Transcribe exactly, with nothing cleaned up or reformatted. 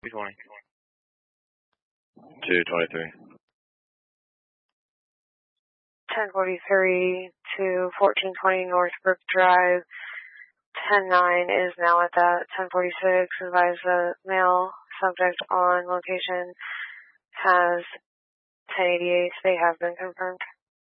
two twenty. two twenty-three. ten forty-three to fourteen twenty Northbrook Drive. ten nine is now at that. ten forty-six, advise the male subject on location has ten eighty-eight. They have been confirmed.